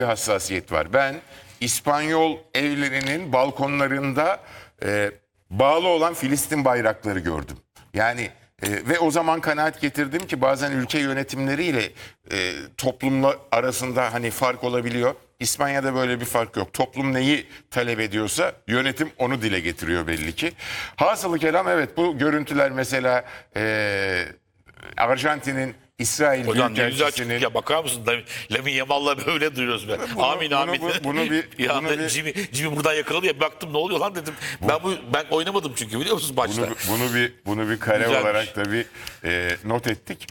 bir hassasiyet var. Ben İspanyol evlerinin balkonlarında bağlı olan Filistin bayrakları gördüm. Yani ve o zaman kanaat getirdim ki bazen ülke yönetimleriyle toplumla arasında hani fark olabiliyor. İspanya'da böyle bir fark yok. Toplum neyi talep ediyorsa yönetim onu dile getiriyor belli ki. Hasılı kelam, evet, bu görüntüler mesela Arjantin'in İsrail Hocam ne güzel çıktık Büyükelçisi'nin... ya, bakar mısın? Lamin Yamal'la böyle duyuyoruz be. Amin amin. Jimmy buradan yakaladı ya, baktım ne oluyor lan dedim. Ben oynamadım çünkü, biliyor musun başta. Bunu bir kare Güzelmiş. olarak da bir not ettik.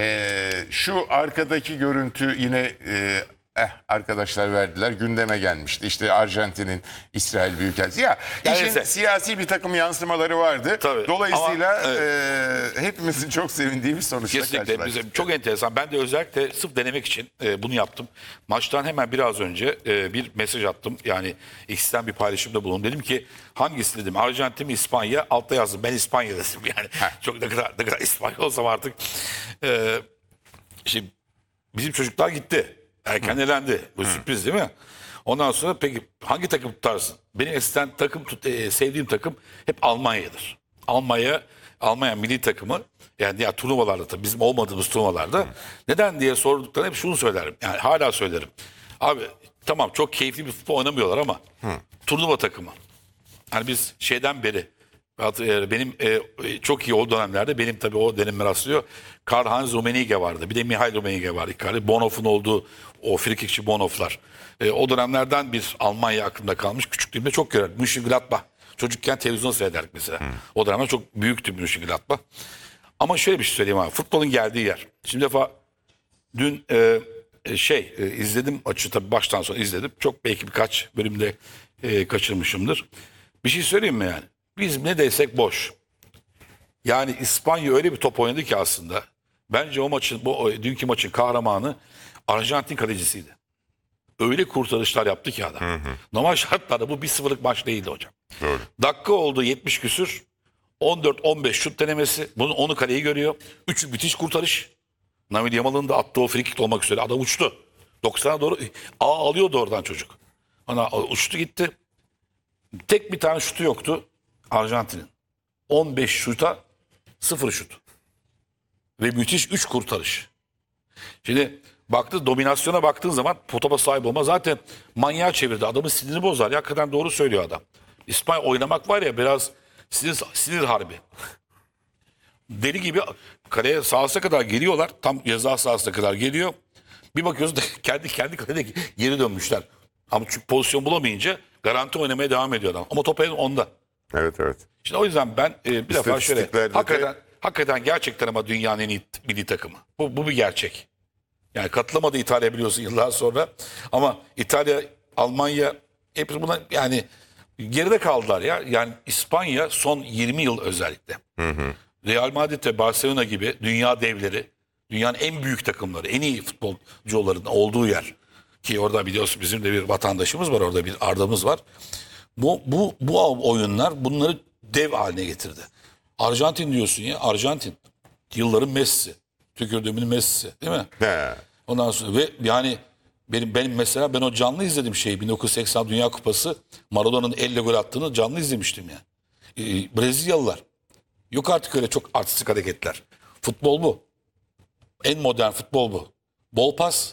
Şu arkadaki görüntü yine arkadaşlar verdiler, gündeme gelmişti. İşte Arjantin'in İsrail Büyükelçisi. Ya işin siyasi bir takım yansımaları vardı. Tabii. Dolayısıyla hepimizin çok sevindiği bir sonuçla Kesinlikle karşılaştık. çok enteresan. Ben de özellikle sırf denemek için bunu yaptım. Maçtan hemen biraz önce bir mesaj attım. Yani X'ten bir paylaşımda bulundum. Dedim ki hangisi dedim, Arjantin mi İspanya? Altta yazdım, ben İspanya dedim. Yani çok ne kadar İspanya olsam artık. Şimdi bizim çocuklar gitti. Erken elendi. Bu sürpriz değil mi? Ondan sonra peki hangi takım tutarsın? Benim eskiden sevdiğim takım hep Almanya'dır. Almanya milli takımı, yani ya turnuvalarda, tabii bizim olmadığımız turnuvalarda. Neden diye sorduklarında hep şunu söylerim. Yani hala söylerim. Abi tamam, çok keyifli bir futbol oynamıyorlar ama turnuva takımı. Yani biz şeyden beri, benim çok iyi o dönemlerde, benim tabii o dönemler rastlıyor. Karl-Heinz Rummenigge vardı. Bir de Mihail Rummenigge vardı. Bonhoeff'un olduğu o frikikçi Bonhoeff'lar. O dönemlerden bir Almanya aklımda kalmış. Küçüklüğümde çok görerdim. Mönchengladbach. Çocukken televizyon seyrederdik mesela. O dönemler çok büyüktü Mönchengladbach. Ama şöyle bir şey söyleyeyim abi. Futbolun geldiği yer. Şimdi defa dün izledim maçı, tabii baştan sona izledim. Çok, belki birkaç bölümde kaçırmışımdır. Bir şey söyleyeyim mi yani? Biz ne desek boş. Yani İspanya öyle bir top oynadı ki aslında. Bence o maçın, dünkü maçın kahramanı Arjantin kalecisiydi. Öyle kurtarışlar yaptı ki adam. Normal şartlarda bu 1-0'lık maç değildi hocam. Doğru. Dakika oldu 70 küsür. 14-15 şut denemesi. Bunun 10'u kaleyi görüyor. 3'ü müthiş kurtarış. Lamine Yamal'ın da attığı o frikik olmak üzere. Adam uçtu. 90'a doğru alıyordu oradan çocuk. Uçtu gitti. Tek bir tane şutu yoktu Arjantin'in. 15 şuta 0 şut. Ve müthiş 3 kurtarış. Şimdi dominasyona baktığın zaman topa sahip olma zaten manyağa çevirdi. Adamın sinirini bozar. Hakikaten doğru söylüyor adam. İspanya oynamak var ya, biraz sinir harbi. Deli gibi kaleye, sahasına kadar geliyorlar. Tam ceza sahasına kadar geliyor. Bir bakıyoruz da kendi kalede geri dönmüşler. Ama çünkü pozisyon bulamayınca garanti oynamaya devam ediyor adam. Ama top onda. Evet. Şimdi o yüzden ben bir defa şöyle, İstatistiklerde hakikaten gerçekten ama dünyanın en iyi milli takımı. Bu bir gerçek. Yani katılamadı İtalya, biliyorsun, yıllar sonra. Ama İtalya, Almanya hepsi buna yani geride kaldılar ya. Yani İspanya son 20 yıl özellikle. Real Madrid ve Barcelona gibi dünya devleri, dünyanın en büyük takımları, en iyi futbolcuların olduğu yer. Ki orada biliyorsun bizim de bir vatandaşımız var, orada bir Arda'mız var. Bu oyunlar bunları dev haline getirdi. Arjantin diyorsun ya, Arjantin yılların Messi'si. Tükürdüğümün Messi'si, değil mi? He. Ondan sonra ve yani benim mesela, ben o canlı izledim 1980 Dünya Kupası, Maradona'nın elle gol attığını canlı izlemiştim yani. Brezilyalılar. Yok artık öyle çok artistik hareketler. Futbol bu. En modern futbol bu. Bol pas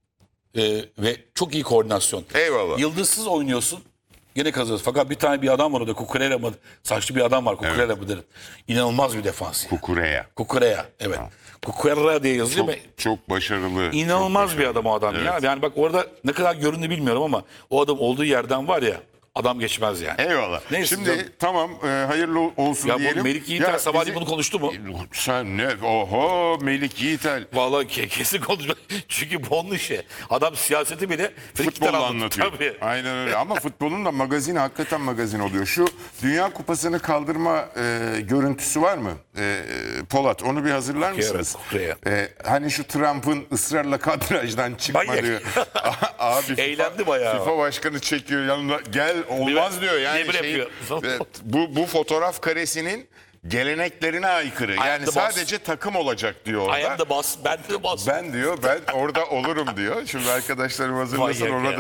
ve çok iyi koordinasyon. Eyvallah. Yıldızsız oynuyorsun, gene kazanıyorsun. Fakat bir tane bir adam var orada, Cucurella mı? Saçlı bir adam var, Cucurella mı derim. İnanılmaz bir defans. Cucurella, evet. Cucurella diye yazıyor. Çok başarılı. İnanılmaz bir adam o adam, evet. Ya. Yani bak orada ne kadar göründü bilmiyorum ama o adam olduğu yerden var ya, adam geçmez yani. Eyvallah. Neyse, Şimdi tamam, hayırlı olsun ya diyelim. Bu Melik Yiğitel sabahleyin bunu konuştu mu? Sen ne? Oho, Melik Yiğitel. Vallahi kesin konuşma. Çünkü bu onun işi. Adam siyaseti bile Futbolla anlatıyor. Tabii. Aynen öyle. Ama futbolun da magazini hakikaten magazin oluyor. Şu Dünya Kupası'nı kaldırma görüntüsü var mı? Polat, onu bir hazırlar mısınız? Hani şu Trump'ın ısrarla kadrajdan çıkma diyor. Abi eğlendi bayağı. FIFA başkanı çekiyor yanında, gel olmaz diyor. Yani bu fotoğraf karesinin geleneklerine aykırı. Yani sadece takım olacak diyor orada. I am the boss, ben de boss. Ben diyor, ben orada olurum diyor. Şimdi arkadaşlarım hazırlasın, orada